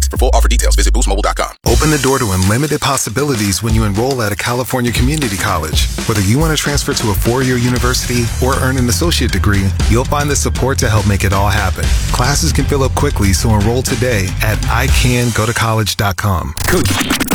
For full offer details, visit boostmobile.com. Open the door to unlimited possibilities when you enroll at a California community college. Whether you want to transfer to a four-year university or earn an associate degree, you'll find the support to help make it all happen. Classes can fill up quickly, so enroll today at icangotocollege.com.